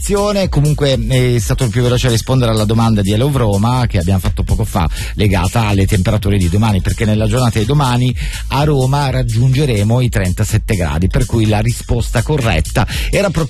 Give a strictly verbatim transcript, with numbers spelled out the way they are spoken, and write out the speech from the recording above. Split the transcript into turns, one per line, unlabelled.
Comunque è stato il più veloce a rispondere alla domanda di Hello Roma che abbiamo fatto poco fa, legata alle temperature di domani, perché nella giornata di domani a Roma raggiungeremo i trentasette gradi, per cui la risposta corretta era proprio